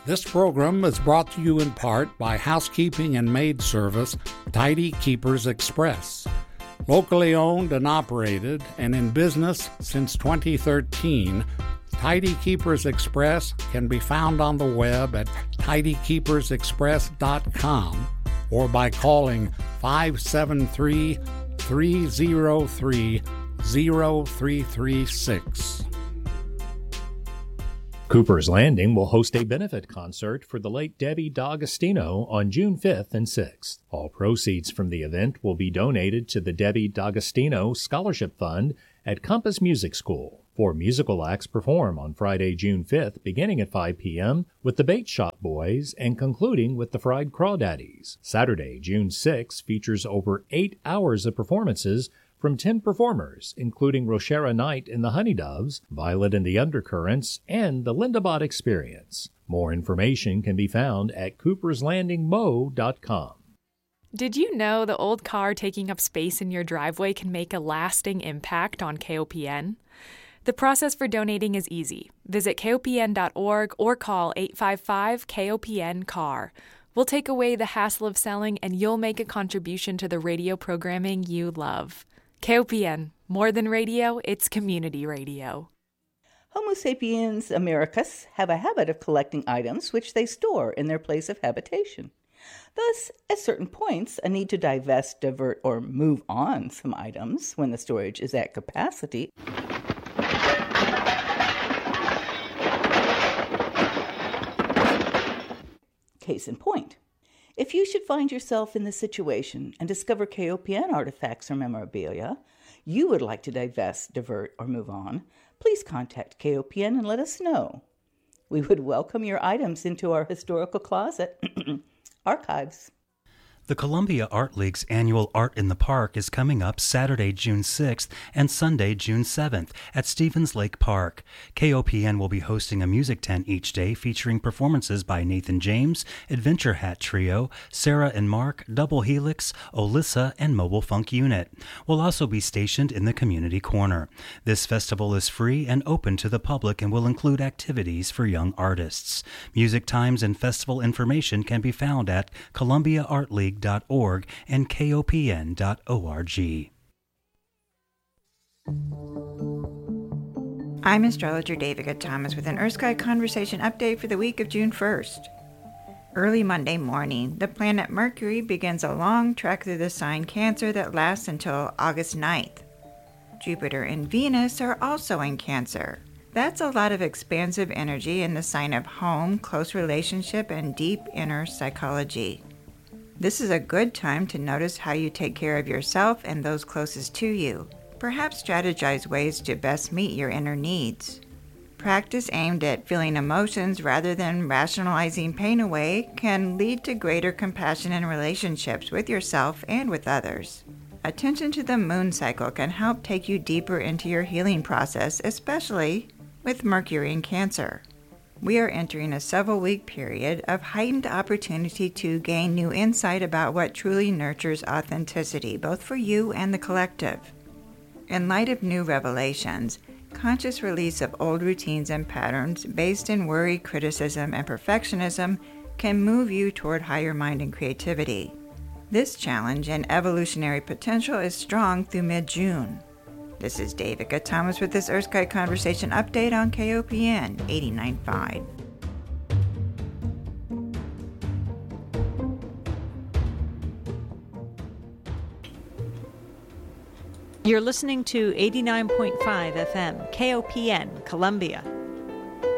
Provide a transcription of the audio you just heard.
This program is brought to you in part by housekeeping and maid service Tidy Keepers Express. Locally owned and operated and in business since 2013, Tidy Keepers Express can be found on the web at tidykeepersexpress.com or by calling 573-303-0336. Cooper's Landing will host a benefit concert for the late Debbie D'Agostino on June 5th and 6th. All proceeds from the event will be donated to the Debbie D'Agostino Scholarship Fund at Compass Music School. 4 musical acts perform on Friday, June 5th, beginning at 5 p.m. with the Bait Shop Boys and concluding with the Fried Crawdaddies. Saturday, June 6th, features over 8 hours of performances from 10 performers, including Roshara Knight and the Honeydoves, Violet and the Undercurrents, and the Linda Bott Experience. More information can be found at cooperslandingmo.com. Did you know the old car taking up space in your driveway can make a lasting impact on KOPN? The process for donating is easy. Visit KOPN.org or call 855-KOPN-CAR. We'll take away the hassle of selling and you'll make a contribution to the radio programming you love. KOPN, more than radio, it's community radio. Homo sapiens americus have a habit of collecting items which they store in their place of habitation. Thus, at certain points, a need to divest, divert, or move on some items when the storage is at capacity Case in point, if you should find yourself in this situation and discover KOPN artifacts or memorabilia you would like to divest, divert, or move on, please contact KOPN and let us know. We would welcome your items into our historical closet archives. The Columbia Art League's annual Art in the Park is coming up Saturday, June 6th and Sunday, June 7th at Stevens Lake Park. KOPN will be hosting a music tent each day featuring performances by Nathan James, Adventure Hat Trio, Sarah and Mark, Double Helix, Olissa, and Mobile Funk Unit. We'll also be stationed in the community corner. This festival is free and open to the public and will include activities for young artists. Music times and festival information can be found at columbiaartleague.org and kopn.org. I'm astrologer Davica Thomas with an Earth Sky Conversation update for the week of June 1st. Early Monday morning, the planet Mercury begins a long trek through the sign Cancer that lasts until August 9th. Jupiter and Venus are also in Cancer. That's a lot of expansive energy in the sign of home, close relationship, and deep inner psychology. This is a good time to notice how you take care of yourself and those closest to you. Perhaps strategize ways to best meet your inner needs. Practice aimed at feeling emotions rather than rationalizing pain away can lead to greater compassion in relationships with yourself and with others. Attention to the moon cycle can help take you deeper into your healing process, especially with Mercury in Cancer. We are entering a several-week period of heightened opportunity to gain new insight about what truly nurtures authenticity, both for you and the collective. In light of new revelations, conscious release of old routines and patterns based in worry, criticism, and perfectionism can move you toward higher mind and creativity. This challenge and evolutionary potential is strong through mid-June. This is Davica Thomas with this Earth Sky Conversation update on KOPN 89.5. You're listening to 89.5 FM, KOPN, Columbia.